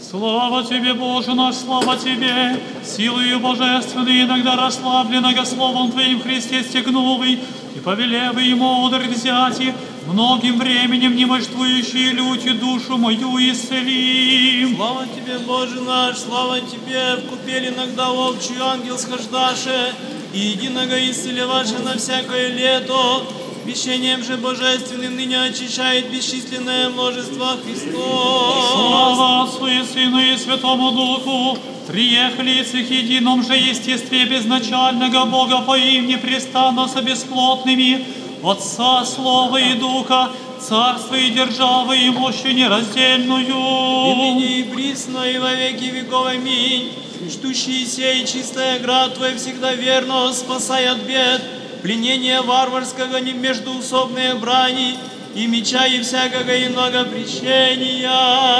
Слава Тебе, Боже наш, слава Тебе, силою божественной, иногда расслабленного Словом Твоим Христе стегнувый, и повелевый и мудрый взяти, многим временем немощствующие люти душу мою исцелим. Слава Тебе, Боже наш, слава Тебе, в купель иногда волчью ангел схождаше, и единого исцелеваше на всякое лето, крещением же божественным ныне очищает бесчисленное множество Христос. Слава Отцу и Сыну и Святому Духу, приехали с их едином же естестве безначального Бога по им непрестанно со бесплотными, Отца, Слова и Духа, Царство и державы и мощи нераздельную. И ныне и присно и во веки веков. Аминь. Ждущий сей чистая град Твой всегда верно спасай от бед, пленения варварского не междуусобные брани, и меча и всякого иного прещения.